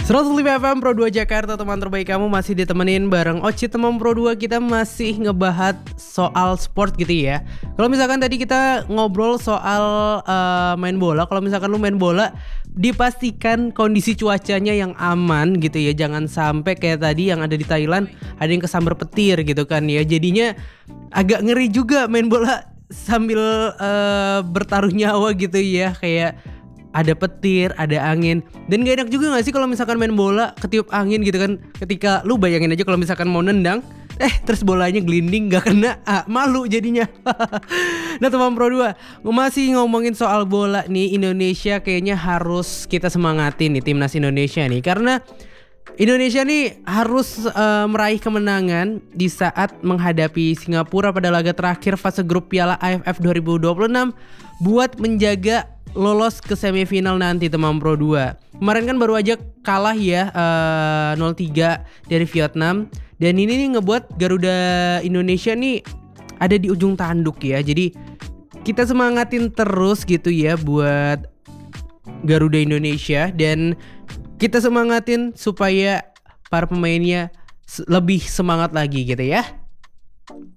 105 FM Pro 2 Jakarta, teman terbaik kamu masih ditemenin bareng Oci teman Pro 2. Kita masih ngebahas soal sport gitu ya. Kalau misalkan tadi kita ngobrol soal main bola. Kalau misalkan lu main bola, dipastikan kondisi cuacanya yang aman gitu ya. Jangan sampai kayak tadi yang ada di Thailand, ada yang kesambar petir gitu kan ya. Jadinya agak ngeri juga main bola sambil bertaruh nyawa gitu ya. Kayak ada petir, ada angin. Dan gak enak juga gak sih kalau misalkan main bola ketiup angin gitu kan. Ketika lu bayangin aja kalau misalkan mau nendang, terus bolanya gelinding gak kena, malu jadinya. Nah teman Pro 2, masih ngomongin soal bola nih, Indonesia kayaknya harus kita semangatin nih, timnas Indonesia nih. Karena Indonesia nih harus meraih kemenangan di saat menghadapi Singapura pada laga terakhir fase grup Piala AFF 2026 buat menjaga lolos ke semifinal nanti teman Pro 2. Kemarin kan baru aja kalah ya 0-3 dari Vietnam. Dan ini nih ngebuat Garuda Indonesia nih ada di ujung tanduk ya. Jadi kita semangatin terus gitu ya buat Garuda Indonesia. Dan kita semangatin supaya para pemainnya lebih semangat lagi gitu ya.